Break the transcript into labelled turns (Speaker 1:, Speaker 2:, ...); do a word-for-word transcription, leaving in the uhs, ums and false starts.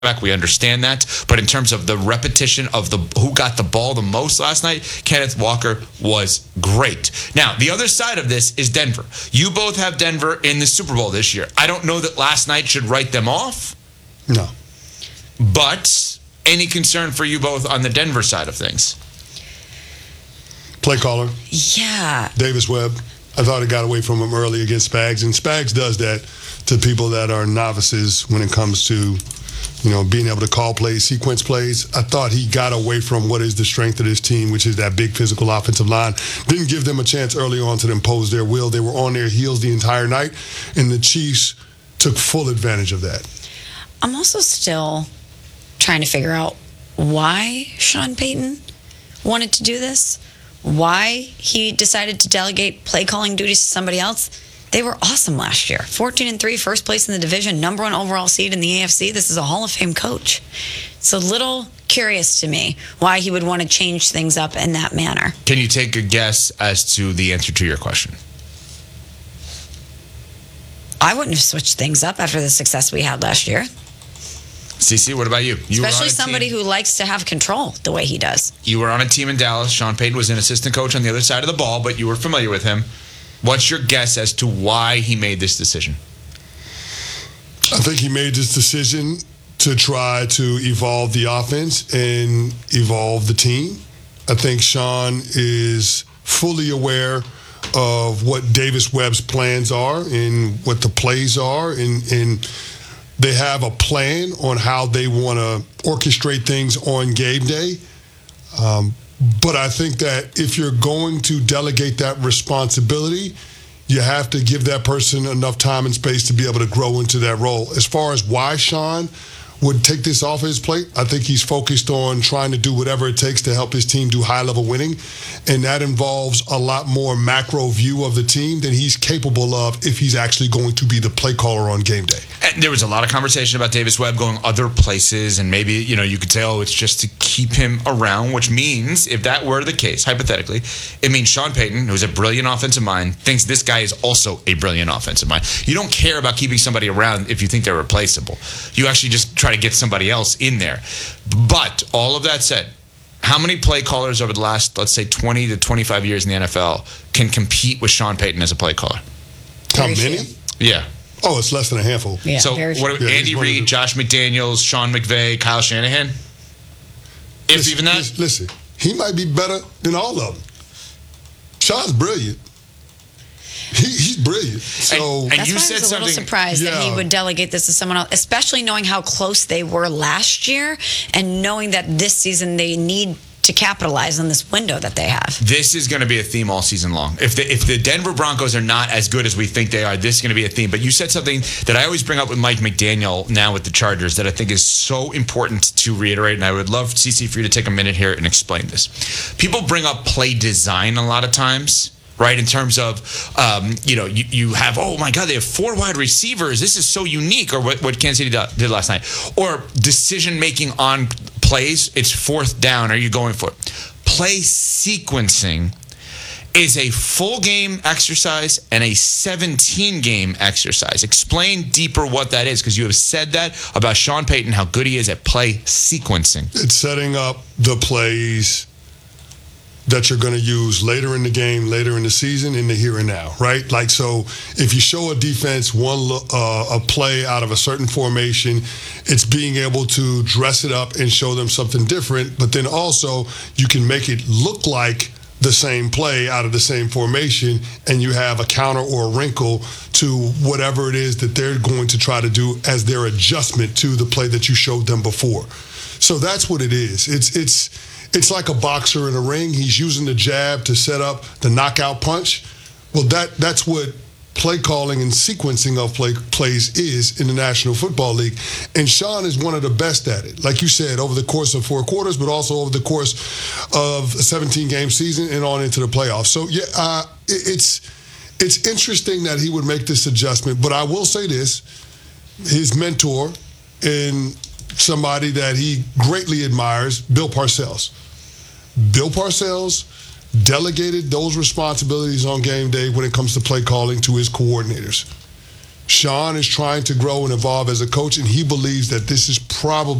Speaker 1: We understand that. But in terms of the repetition of the who got the ball the most last night, Kenneth Walker was great. Now, the other side of this is Denver. You both have Denver in the Super Bowl this year. I don't know that last night should write them off.
Speaker 2: No.
Speaker 1: But any concern for you both on the Denver side of things?
Speaker 2: Play caller.
Speaker 3: Yeah.
Speaker 2: Davis Webb. I thought it got away from him early against Spags. And Spags does that to people that are novices when it comes to, you know, being able to call plays, sequence plays. I thought he got away from what is the strength of this team, which is that big physical offensive line. Didn't give them a chance early on to impose their will. They were on their heels the entire night, and the Chiefs took full advantage of that.
Speaker 3: I'm also still trying to figure out why Sean Payton wanted to do this, why he decided to delegate play calling duties to somebody else. They were awesome last year. fourteen and three, first place in the division, number one overall seed in the A F C. This is a Hall of Fame coach. It's a little curious to me why he would want to change things up in that manner.
Speaker 1: Can you take a guess as to the answer to your question?
Speaker 3: I wouldn't have switched things up after the success we had last year.
Speaker 1: Cece, what about you? you
Speaker 3: Especially somebody team. who likes to have control the way he does.
Speaker 1: You were on a team in Dallas. Sean Payton was an assistant coach on the other side of the ball, but you were familiar with him. What's your guess as to why he made this decision?
Speaker 2: I think he made this decision to try to evolve the offense and evolve the team. I think Sean is fully aware of what Davis Webb's plans are and what the plays are, and, and they have a plan on how they want to orchestrate things on game day. Um, But I think that if you're going to delegate that responsibility, you have to give that person enough time and space to be able to grow into that role. As far as why Sean would take this off his plate, I think he's focused on trying to do whatever it takes to help his team do high-level winning, and that involves a lot more macro view of the team than he's capable of if he's actually going to be the play caller on game day.
Speaker 1: And there was a lot of conversation about Davis Webb going other places, and maybe, you know, you could say, oh, it's just to keep him around, which means, if that were the case, hypothetically, it means Sean Payton, who's a brilliant offensive mind, thinks this guy is also a brilliant offensive mind. You don't care about keeping somebody around if you think they're replaceable. You actually just try to get somebody else in there. But all of that said, how many play callers over the last, let's say, twenty to twenty-five years in the N F L can compete with Sean Payton as a play caller?
Speaker 2: How many?
Speaker 1: Yeah.
Speaker 2: Oh, it's less than a handful.
Speaker 3: Yeah,
Speaker 1: so what?
Speaker 2: Yeah,
Speaker 1: Andy Reid, Josh McDaniels, Sean McVay, Kyle Shanahan? If
Speaker 2: listen,
Speaker 1: even that?
Speaker 2: Listen, he might be better than all of them. Sean's brilliant. He, he's brilliant. So
Speaker 1: and, and
Speaker 3: That's
Speaker 1: you
Speaker 3: why
Speaker 1: said
Speaker 3: I was a
Speaker 1: something.
Speaker 3: little surprised
Speaker 2: yeah.
Speaker 3: that he would delegate this to someone else, especially knowing how close they were last year and knowing that this season they need to capitalize on this window that they have.
Speaker 1: This is going to be a theme all season long. If the, if the Denver Broncos are not as good as we think they are, this is going to be a theme. But you said something that I always bring up with Mike McDaniel now with the Chargers that I think is so important to reiterate, and I would love, Cece, for you to take a minute here and explain this. People bring up play design a lot of times, right, in terms of, um, you know, you, you have, oh, my God, they have four wide receivers. This is so unique, or what, what Kansas City did last night. Or decision-making on plays, it's fourth down. Are you going for it? Play sequencing is a full game exercise and a seventeen game exercise. Explain deeper what that is, because you have said that about Sean Payton, how good he is at play sequencing.
Speaker 2: It's setting up the plays that you're going to use later in the game, later in the season, in the here and now, right? Like, so if you show a defense one uh, a play out of a certain formation, it's being able to dress it up and show them something different, but then also you can make it look like the same play out of the same formation, and you have a counter or a wrinkle to whatever it is that they're going to try to do as their adjustment to the play that you showed them before. So that's what it is. It's it's It's like a boxer in a ring. He's using the jab to set up the knockout punch. Well, that that's what play calling and sequencing of play, plays is in the National Football League. And Sean is one of the best at it. Like you said, over the course of four quarters, but also over the course of a seventeen-game season and on into the playoffs. So, yeah, uh, it, it's it's interesting that he would make this adjustment. But I will say this, his mentor and somebody that he greatly admires, Bill Parcells. Bill Parcells delegated those responsibilities on game day when it comes to play calling to his coordinators. Sean is trying to grow and evolve as a coach, and he believes that this is probably